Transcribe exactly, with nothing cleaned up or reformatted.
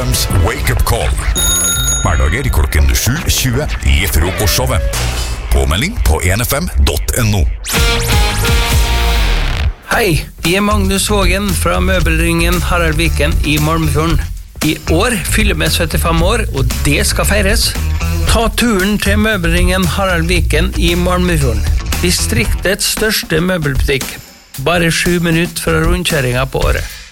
F M's Wake Up Call. Hverdager klokken sju tjue i frokostshowet. Påmelding på en f m dot n o. Hei, jeg er Magnus Vågen fra Møbelringen Harald Viken i Malmefjorden. I år fyller vi syttifem år, og det skal feires. Ta turen til Møbelringen Harald Viken i Malmefjorden. Distriktets største møbelbutikk. Bare sju minutter fra rundkjøringen på året.